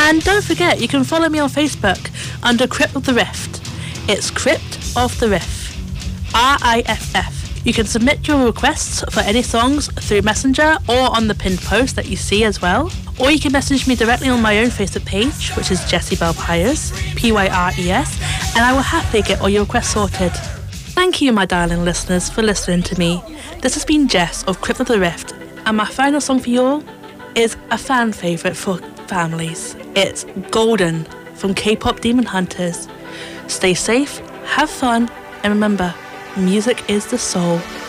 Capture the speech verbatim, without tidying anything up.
And don't forget, you can follow me on Facebook under Crypt of the Rift. It's Crypt of the Rift. R I F F. You can submit your requests for any songs through Messenger or on the pinned post that you see as well. Or you can message me directly on my own Facebook page, which is Jessie Belle Pyres, P Y R E S, and I will happily get all your requests sorted. Thank you, my darling listeners, for listening to me. This has been Jess of Crypt of the Rift, and my final song for you all is a fan favourite for families. It's Golden from K-pop Demon Hunters. Stay safe, have fun, and remember, music is the soul.